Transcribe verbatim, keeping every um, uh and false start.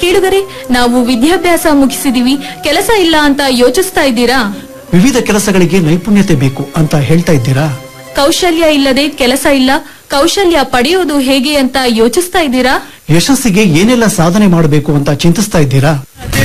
ಕೇಳುಗರೆ, ನಾವು ವಿದ್ಯಾಭ್ಯಾಸ ಮುಗಿಸಿದೀವಿ, ಕೆಲಸ ಇಲ್ಲ ಅಂತ ಯೋಚಿಸ್ತಾ ಇದ್ದೀರಾ? ವಿವಿಧ ಕೆಲಸಗಳಿಗೆ ನೈಪುಣ್ಯತೆ ಬೇಕು ಅಂತ ಹೇಳ್ತಾ ಇದ್ದೀರಾ? ಕೌಶಲ್ಯ ಇಲ್ಲದೆ ಕೆಲಸ ಇಲ್ಲ, ಕೌಶಲ್ಯ ಪಡೆಯೋದು ಹೇಗೆ ಅಂತ ಯೋಚಿಸ್ತಾ ಇದ್ದೀರಾ? ಯಶಸ್ಸಿಗೆ ಏನೆಲ್ಲ ಸಾಧನೆ ಮಾಡಬೇಕು ಅಂತ ಚಿಂತಿಸ್ತಾ ಇದ್ದೀರಾ?